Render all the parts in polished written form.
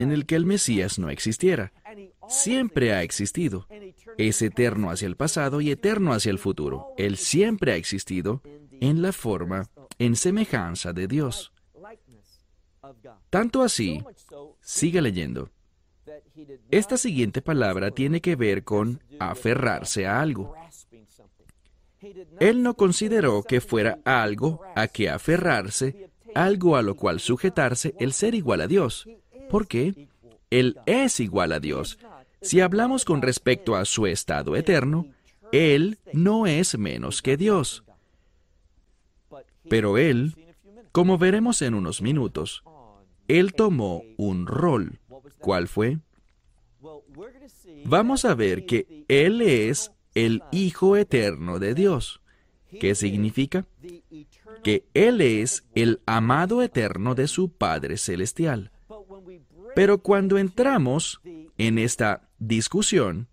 en el que el Mesías no existiera. Siempre ha existido. Es eterno hacia el pasado y eterno hacia el futuro. Él siempre ha existido en la forma, en semejanza de Dios. Tanto así, sigue leyendo. Esta siguiente palabra tiene que ver con aferrarse a algo. Él no consideró que fuera algo a que aferrarse, algo a lo cual sujetarse, el ser igual a Dios. ¿Por qué? Él es igual a Dios. Si hablamos con respecto a su estado eterno, Él no es menos que Dios. Pero Él, como veremos en unos minutos, Él tomó un rol. ¿Cuál fue? Vamos a ver que Él es el Hijo eterno de Dios. ¿Qué significa? Que Él es el amado eterno de su Padre Celestial. Pero cuando entramos en esta discusión,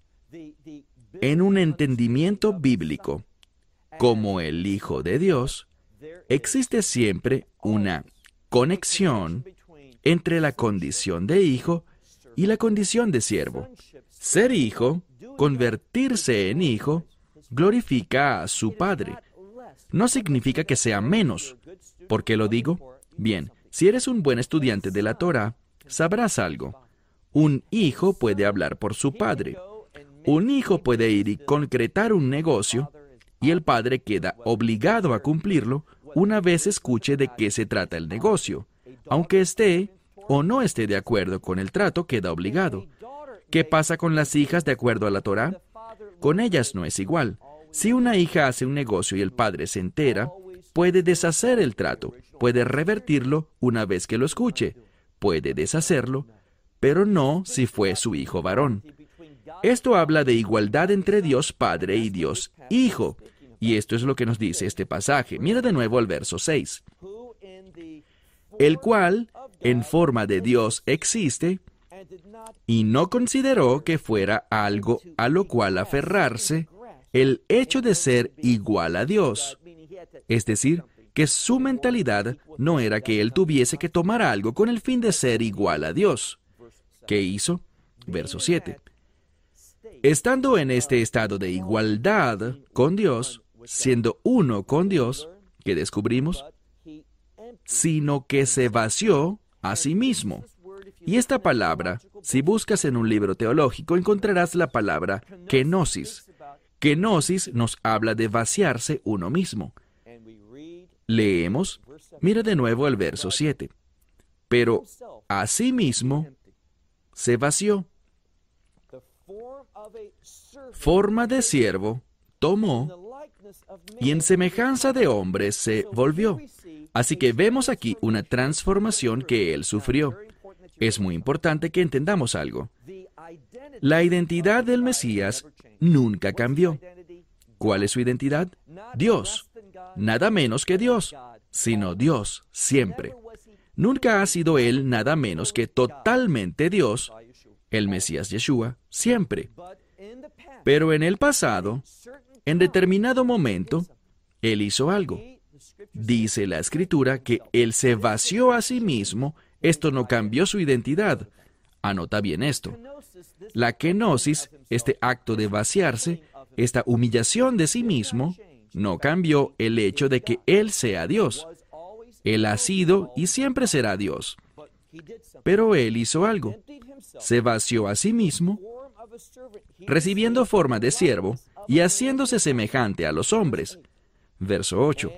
en un entendimiento bíblico, como el Hijo de Dios, existe siempre una conexión entre la condición de hijo y la condición de siervo. Ser hijo, convertirse en hijo, glorifica a su Padre. No significa que sea menos. ¿Por qué lo digo? Bien, si eres un buen estudiante de la Torá, sabrás algo. Un hijo puede hablar por su padre. Un hijo puede ir y concretar un negocio, y el padre queda obligado a cumplirlo una vez escuche de qué se trata el negocio. Aunque esté o no esté de acuerdo con el trato, queda obligado. ¿Qué pasa con las hijas de acuerdo a la Torá? Con ellas no es igual. Si una hija hace un negocio y el padre se entera, puede deshacer el trato, puede revertirlo una vez que lo escuche, puede deshacerlo, pero no si fue su hijo varón. Esto habla de igualdad entre Dios Padre y Dios Hijo, y esto es lo que nos dice este pasaje. Mira de nuevo el verso 6. El cual, en forma de Dios, existe, y no consideró que fuera algo a lo cual aferrarse el hecho de ser igual a Dios. Es decir, que su mentalidad no era que él tuviese que tomar algo con el fin de ser igual a Dios. ¿Qué hizo? Verso 7. Estando en este estado de igualdad con Dios, siendo uno con Dios, ¿qué descubrimos? Sino que se vació a sí mismo. Y esta palabra, si buscas en un libro teológico, encontrarás la palabra kenosis. Kenosis nos habla de vaciarse uno mismo. Leemos, mira de nuevo el verso 7. Pero a sí mismo se vació. Forma de siervo tomó y en semejanza de hombre se volvió. Así que vemos aquí una transformación que él sufrió. Es muy importante que entendamos algo. La identidad del Mesías nunca cambió. ¿Cuál es su identidad? Dios. Nada menos que Dios, sino Dios siempre. Nunca ha sido él nada menos que totalmente Dios, el Mesías Yeshua, siempre. Pero en el pasado, en determinado momento, él hizo algo. Dice la Escritura que él se vació a sí mismo. Esto no cambió su identidad. Anota bien esto. La kenosis, este acto de vaciarse, esta humillación de sí mismo, no cambió el hecho de que él sea Dios. Él ha sido y siempre será Dios. Pero él hizo algo. Se vació a sí mismo, recibiendo forma de siervo y haciéndose semejante a los hombres. Verso 8.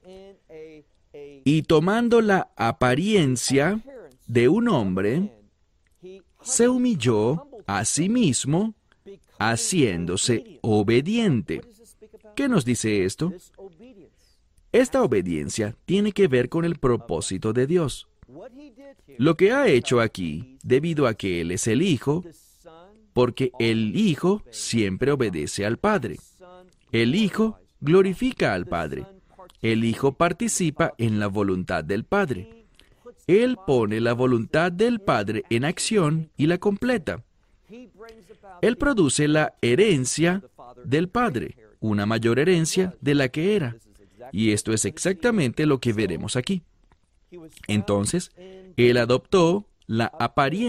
Y tomando la apariencia de un hombre, se humilló a sí mismo, haciéndose obediente. ¿Qué nos dice esto? Esta obediencia tiene que ver con el propósito de Dios. Lo que ha hecho aquí, debido a que Él es el Hijo, porque el Hijo siempre obedece al Padre. El Hijo glorifica al Padre. El Hijo participa en la voluntad del Padre. Él pone la voluntad del Padre en acción y la completa. Él produce la herencia del Padre, una mayor herencia de la que era. Y esto es exactamente lo que veremos aquí. Entonces, Él adoptó la apariencia